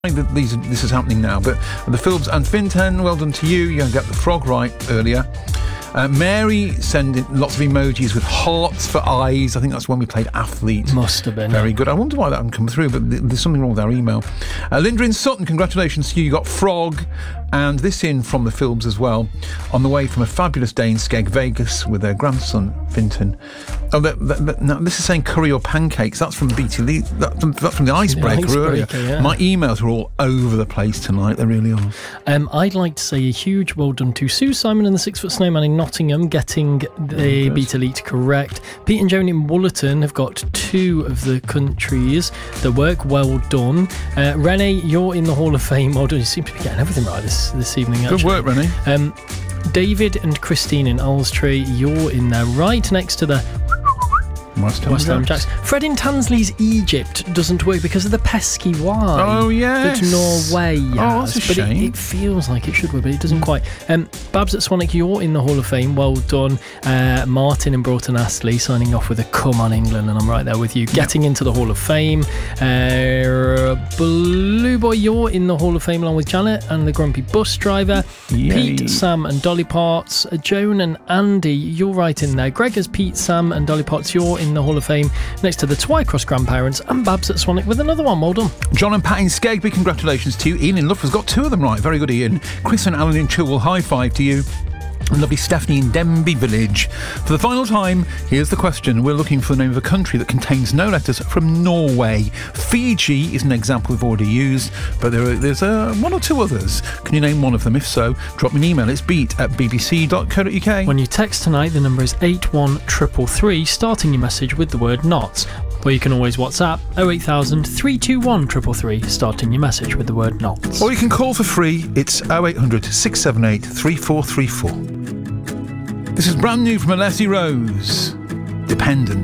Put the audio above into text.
This is happening now, but the Philbs and Fintan, well done to you. You got the frog right earlier. Mary sending lots of emojis with hearts for eyes. I think that's when we played Athlete. Must have been. Very good. I wonder why that hadn't come through, but there's something wrong with our email. Linda in Sutton, congratulations to you. You got frog. And this in from the Philbs as well, on the way from a fabulous day in Skeg, Vegas, with their grandson, Fintan. Oh, no, this is saying curry or pancakes. That's from BT Lee. That's from the Icebreaker earlier. Yeah. My emails are all over the place tonight. They really are. I'd like to say a huge well done to Sue Simon and the 6 Foot Snowman in Nottingham, getting the Beat Elite correct. Pete and Joan in Woolerton have got 2 of the countries that work. Well done. Renee, you're in the Hall of Fame. Well done. You seem to be getting everything right this evening, actually. Good work, Renee. David and Christine in Owlstree, you're in there right next to the West Ham Jacks. Fred in Tansley's Egypt doesn't work because of the pesky Y. Oh, yes. That Norway has. Oh, that's a shame. It feels like it should work, but it doesn't quite. Babs at Sonic, you're in the Hall of Fame. Well done. Martin in Broughton Astley signing off with a come on England, and I'm right there with you. Getting into the Hall of Fame. Blue Boy, you're in the Hall of Fame along with Janet and the Grumpy Bus Driver. Yay. Pete, Sam and Dolly Parts. Joan and Andy, you're right in there. Greg as Pete, Sam and Dolly Parts, you're in the Hall of Fame next to the Twycross grandparents, and Babs at Swanwick with another one. Well done. John and Pat in Skegby, congratulations to you. Ian in Loughborough's got 2 of them right. Very good, Ian. Chris and Alan in Chilwell, high five to you. And lovely Stephanie in Denby Village. For the final time, here's the question. We're looking for the name of a country that contains no letters from Norway. Fiji is an example we've already used, but there's 1 or 2 others. Can you name one of them? If so, drop me an email. It's beat@bbc.co.uk. When you text tonight, the number is 81333, starting your message with the word not. Or you can always WhatsApp 08000 321 333, starting your message with the word not. Or you can call for free. It's 0800 678 3434. This is brand new from Alessi Rose. Dependent.